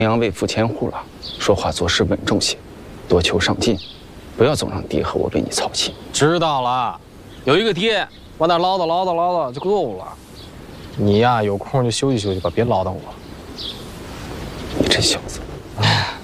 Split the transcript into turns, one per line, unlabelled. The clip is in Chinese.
阳为父千户了，说话做事稳重些，多求上进，不要总让爹和我为你操心。
知道了，有一个爹往那唠叨就够了。你呀，有空就休息休息吧，别唠叨我。
你这小子。